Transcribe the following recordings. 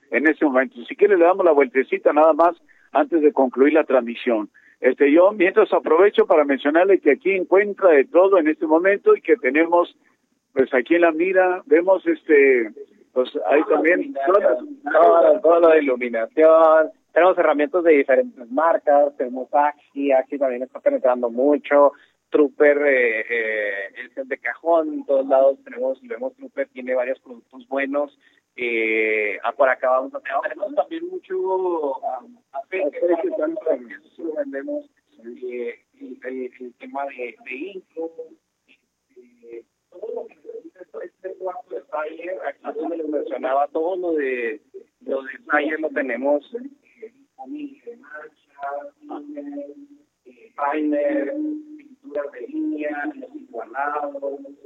en este momento. Si quiere le damos la vueltecita nada más antes de concluir la transmisión. Yo mientras aprovecho para mencionarle que aquí encuentra de todo en este momento y que tenemos, pues aquí en la mira, vemos pues hay también toda la iluminación, tenemos herramientas de diferentes marcas, tenemos Axi también está penetrando mucho, Trooper es el de cajón, en todos lados vemos Trooper, tiene varios productos buenos, por acá vamos a tenemos también mucho aceite, eso lo vendemos, el tema de intro, todo lo que este cuarto de Sayer, aquí donde les mencionaba, todo lo de Sayer lo tenemos disponible, mancha, primer, pinturas de línea, los igualados,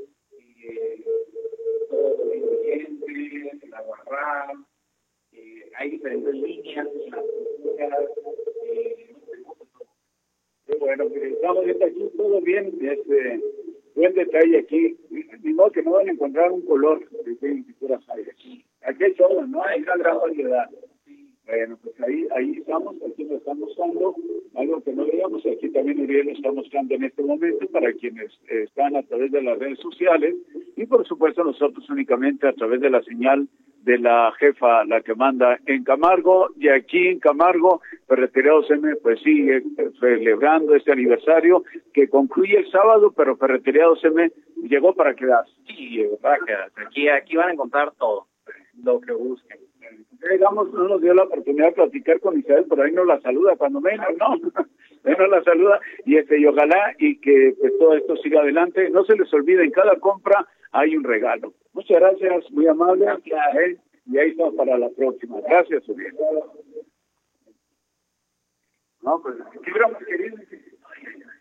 todo lo de ingredientes, el aguarrás, hay diferentes líneas, las pinturas, bueno, estamos viendo aquí todo bien, buen detalle aquí, ni modo que no van a encontrar un color de pinturas hay aquí. Aquí hay todo, ¿no? Hay una gran variedad. Bueno, pues ahí estamos, aquí lo estamos mostrando, algo que no veíamos, aquí también Uriel lo está mostrando en este momento para quienes están a través de las redes sociales y por supuesto nosotros únicamente a través de la señal de la jefa, la que manda en Camargo, y aquí en Camargo, Ferretería M pues sigue celebrando este aniversario que concluye el sábado, pero Ferretería M llegó para quedarse. Sí, llegó para quedarse. Aquí van a encontrar todo, lo que busquen. No nos dio la oportunidad de platicar con Isabel, pero ahí nos la saluda cuando menos, ¿no? Ahí nos la saluda y ojalá y que pues todo esto siga adelante. No se les olvide, en cada compra hay un regalo. Muchas gracias, muy amable. Gracias. Y ahí estamos para la próxima. Gracias, Uriel. No, pues, ¿qué hubiéramos querido?